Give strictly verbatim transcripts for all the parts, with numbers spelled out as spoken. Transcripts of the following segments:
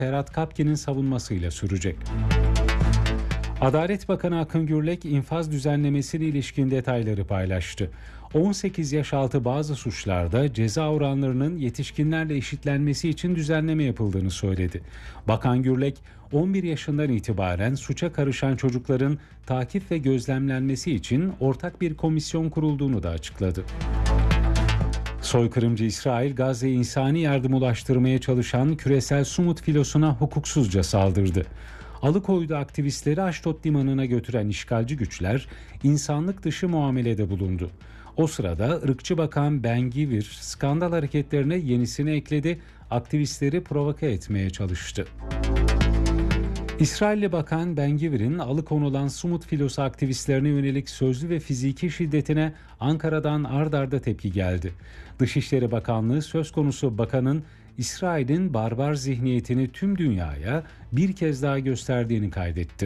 Ferhat Kapki'nin savunmasıyla sürecek. Adalet Bakanı Akın Gürlek infaz düzenlemesine ilişkin detayları paylaştı. on sekiz yaş altı bazı suçlarda ceza oranlarının yetişkinlerle eşitlenmesi için düzenleme yapıldığını söyledi. Bakan Gürlek, on bir yaşından itibaren suça karışan çocukların takip ve gözlemlenmesi için ortak bir komisyon kurulduğunu da açıkladı. Soykırımcı İsrail, Gazze'ye insani yardım ulaştırmaya çalışan küresel Sumut filosuna hukuksuzca saldırdı. Alıkoydu aktivistleri Aşdod limanına götüren işgalci güçler insanlık dışı muamelede bulundu. O sırada ırkçı bakan Ben Gvir skandal hareketlerine yenisini ekledi, aktivistleri provoke etmeye çalıştı. İsrailli Bakan Ben Gvir'in alıkonulan Sumut filosu aktivistlerine yönelik sözlü ve fiziki şiddetine Ankara'dan ard arda tepki geldi. Dışişleri Bakanlığı söz konusu bakanın İsrail'in barbar zihniyetini tüm dünyaya bir kez daha gösterdiğini kaydetti.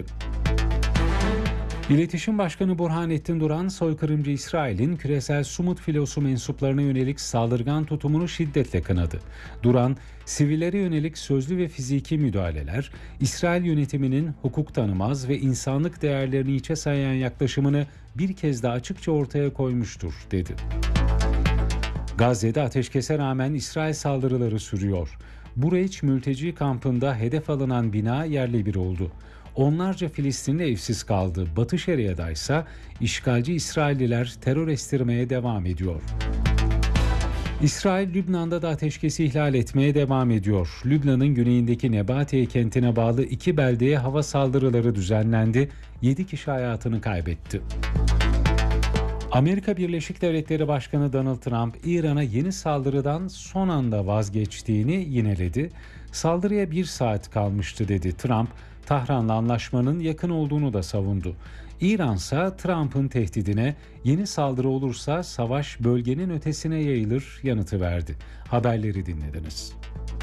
İletişim Başkanı Burhanettin Duran, soykırımcı İsrail'in küresel Sumut filosu mensuplarına yönelik saldırgan tutumunu şiddetle kınadı. Duran, sivillere yönelik sözlü ve fiziki müdahaleler, İsrail yönetiminin hukuk tanımaz ve insanlık değerlerini hiçe sayan yaklaşımını bir kez daha açıkça ortaya koymuştur, dedi. Gazze'de ateşkese rağmen İsrail saldırıları sürüyor. Bureç mülteci kampında hedef alınan bina yerle bir oldu. Onlarca Filistinli evsiz kaldı. Batı Şeria'da ise işgalci İsrailliler terör estirmeye devam ediyor. İsrail, Lübnan'da da ateşkesi ihlal etmeye devam ediyor. Lübnan'ın güneyindeki Nebatiye kentine bağlı iki beldeye hava saldırıları düzenlendi. yedi kişi hayatını kaybetti. Amerika Birleşik Devletleri Başkanı Donald Trump, İran'a yeni saldırıdan son anda vazgeçtiğini yineledi. Saldırıya bir saat kalmıştı, dedi Trump. Tahran'la anlaşmanın yakın olduğunu da savundu. İran ise Trump'ın tehdidine yeni saldırı olursa savaş bölgenin ötesine yayılır yanıtı verdi. Haberleri dinlediniz.